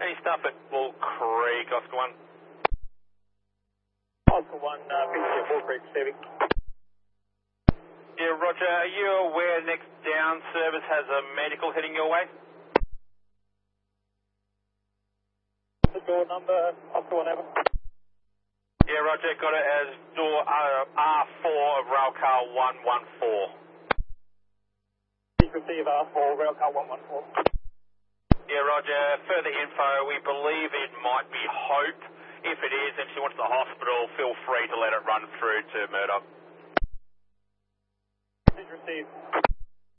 Any stuff at Bull Creek, Oscar 1? Oscar 1, picture Bull Creek receiving. Yeah, Roger. Are you aware next down service has a medical heading your way? The door number, Oscar 1 over. Yeah, Roger. Got it as door R4 of Railcar 114. Receive R4, Railcar 114. Yeah, Roger. Further info, we believe it might be Hope. If it is, and she wants the hospital, feel free to let it run through to Murdoch. Received.